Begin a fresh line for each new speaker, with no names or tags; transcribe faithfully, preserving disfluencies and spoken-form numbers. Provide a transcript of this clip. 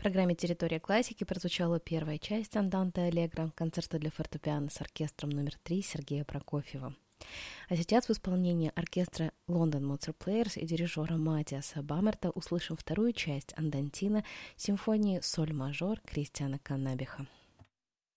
программе «Территория классики» прозвучала первая часть «Анданте Аллегро» концерта для фортепиано с оркестром номер три Сергея Прокофьева. А сейчас в исполнении оркестра London Mozart Players и дирижера Матиаса Бамерта услышим вторую часть андантина симфонии «Соль мажор» Кристиана Каннабиха.